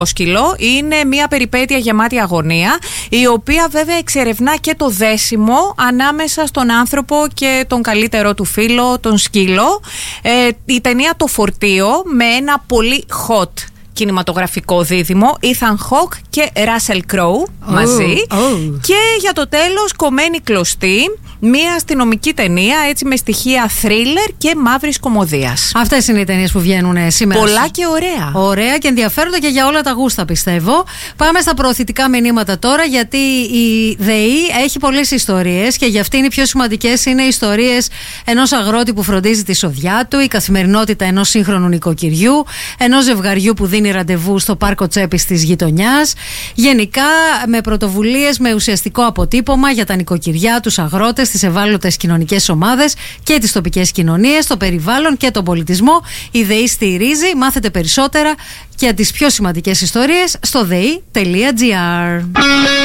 σκυλό είναι μια περιπέτεια γεμάτη αγωνία, η οποία βέβαια εξερευνά και το δέσιμο ανάμεσα στον άνθρωπο και τον καλύτερό του φίλο, τον σκύλο. Η ταινία Το Φορτίο, με ένα πολύ hot κινηματογραφικό δίδυμο, Ethan Hawke και Russell Crowe μαζί. Και για το τέλος, Κομμένη κλωστή, μια αστυνομική ταινία, έτσι, με στοιχεία θρίλερ και μαύρης κωμωδίας. Αυτές είναι οι ταινίες που βγαίνουν σήμερα. Πολλά και ωραία. Ωραία και ενδιαφέροντα και για όλα τα γούστα, πιστεύω. Πάμε στα προωθητικά μηνύματα τώρα, γιατί η ΔΕΗ έχει πολλές ιστορίες και για αυτήν οι πιο σημαντικές είναι οι ιστορίες ενός αγρότη που φροντίζει τη σοδιά του, η καθημερινότητα ενός σύγχρονου νοικοκυριού, ενός ζευγαριού που δίνει ραντεβού στο πάρκο τσέπης της γειτονιάς. Γενικά με πρωτοβουλίες με ουσιαστικό αποτύπωμα για τα νοικοκυριά, τους αγρότες, τις ευάλωτες κοινωνικές ομάδες και τις τοπικές κοινωνίες, το περιβάλλον και τον πολιτισμό. Η ΔΕΗ στηρίζει. Μάθετε περισσότερα και τις πιο σημαντικές ιστορίες στο dei.gr.